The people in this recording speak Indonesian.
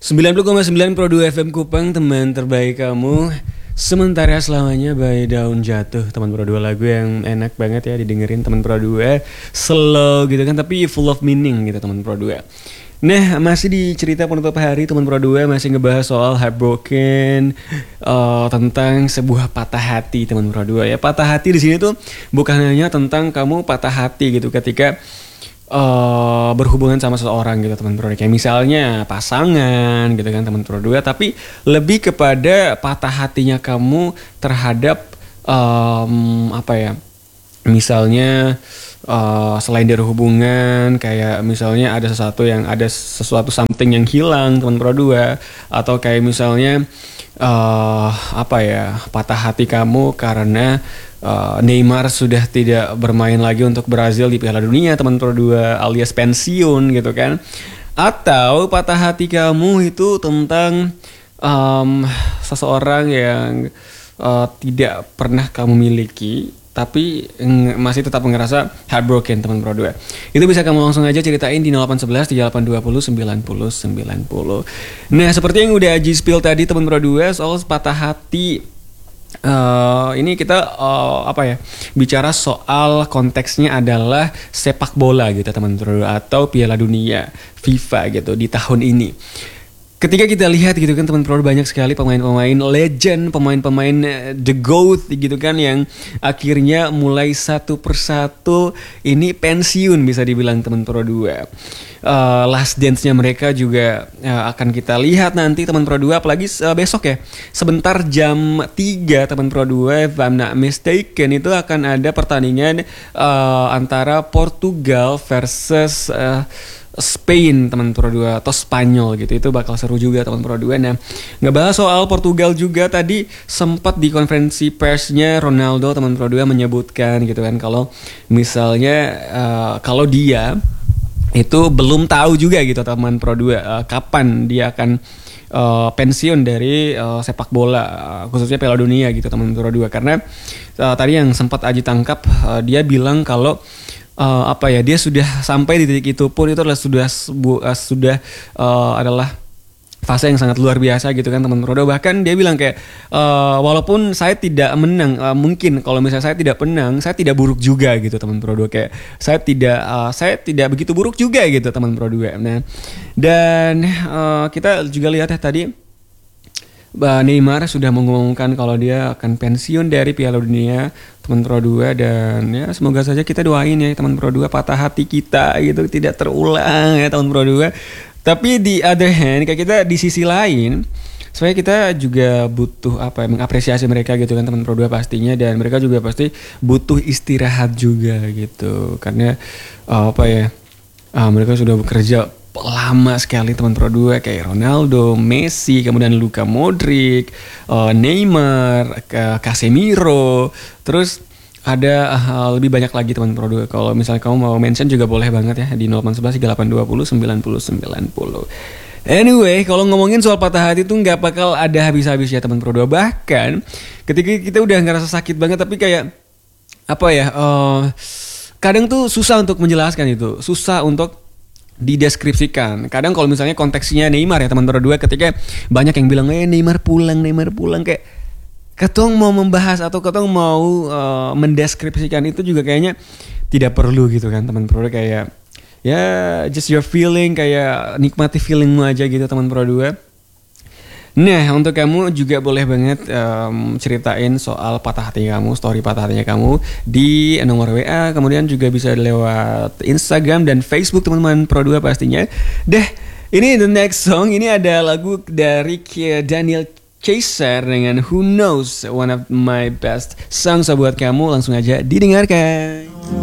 90,9 Pro 2 FM Kupang, teman terbaik kamu. Sementara selamanya by Daun Jatuh, teman Pro 2, lagu yang enak banget ya didengerin teman Pro 2. Slow gitu kan, tapi full of meaning gitu teman Pro 2. Nah, masih di cerita penutup hari teman Pro 2 masih ngebahas soal heartbroken, tentang sebuah patah hati teman Pro 2 ya. Patah hati di sini tuh bukan hanya tentang kamu patah hati gitu ketika berhubungan sama seseorang gitu teman Pro 2, kayak misalnya pasangan gitu kan teman Pro 2, tapi lebih kepada patah hatinya kamu terhadap apa ya, misalnya selain dari hubungan, kayak misalnya ada sesuatu something yang hilang teman Pro 2, atau kayak misalnya apa ya, patah hati kamu karena Neymar sudah tidak bermain lagi untuk Brazil di Piala Dunia teman Pro 2, alias pensiun gitu kan. Atau patah hati kamu itu tentang seseorang yang tidak pernah kamu miliki tapi masih tetap ngerasa heartbroken teman Pro 2. Itu bisa kamu langsung aja ceritain di 0811 3820 90 90. Nah, seperti yang udah Aji spill tadi teman Pro 2 soal patah hati, ini kita apa ya, bicara soal konteksnya adalah sepak bola gitu teman Pro 2, atau Piala Dunia FIFA gitu di tahun ini. Ketika kita lihat gitu kan teman Pro, banyak sekali pemain-pemain legend, pemain-pemain the GOAT gitu kan, yang akhirnya mulai satu persatu ini pensiun bisa dibilang teman Pro 2. Last dance-nya mereka juga akan kita lihat nanti teman Pro 2, apalagi besok ya. Sebentar jam 3 teman Pro 2, if I'm not mistaken, itu akan ada pertandingan antara Portugal versus Spain teman Pro 2, atau Spanyol gitu. Itu bakal seru juga teman Pro 2. Nah, ngebahas soal Portugal juga, tadi sempat di konferensi persnya Ronaldo teman Pro 2 menyebutkan gitu kan, kalau misalnya kalau dia itu belum tahu juga gitu teman Pro 2 kapan dia akan pensiun dari sepak bola, khususnya Piala Dunia gitu teman Pro 2. Karena tadi yang sempat Aji tangkap, dia bilang kalau apa ya, dia sudah sampai di titik itu pun itu adalah sudah adalah fase yang sangat luar biasa gitu kan teman Pro 2. Bahkan dia bilang kayak walaupun saya tidak menang, mungkin kalau misalnya saya tidak menang, saya tidak buruk juga gitu teman Pro 2, kayak saya tidak begitu buruk juga gitu teman Pro 2. Nah, dan kita juga lihat ya tadi Neymar sudah mengumumkan kalau dia akan pensiun dari Piala Dunia teman Pro 2, dan ya semoga saja kita doain ya teman Pro 2, patah hati kita gitu tidak terulang ya teman Pro 2. Tapi di other hand, kayak kita di sisi lain, soalnya kita juga butuh apa ya, mengapresiasi mereka gitu kan teman Pro 2 pastinya, dan mereka juga pasti butuh istirahat juga gitu, karena apa ya, mereka sudah bekerja lama sekali teman Pro 2, kayak Ronaldo, Messi, kemudian Luka Modric, Neymar, Casemiro, terus ada lebih banyak lagi teman Pro 2. Kalau misalnya kamu mau mention juga boleh banget ya di 0811 3820 90 90. Anyway, kalau ngomongin soal patah hati tuh nggak bakal ada habis-habis ya teman Pro 2. Bahkan ketika kita udah ngerasa sakit banget, tapi kayak apa ya, kadang tuh susah untuk menjelaskan, itu susah untuk dideskripsikan. Kadang kalau misalnya konteksnya Neymar ya teman Pro 2, ketika banyak yang bilang Neymar pulang, kayak ketong mau membahas atau ketong mau mendeskripsikan itu juga kayaknya tidak perlu gitu kan teman Pro 2, kayak ya just your feeling, kayak nikmati feelingmu aja gitu teman Pro 2. Nah, untuk kamu juga boleh banget ceritain soal patah hati kamu, story patah hatinya kamu di nomor WA, kemudian juga bisa lewat Instagram dan Facebook teman-teman Pro 2 pastinya. Ini the next song, ini ada lagu dari Daniel Caesar dengan Who Knows, one of my best songs buat kamu, langsung aja didengarkan.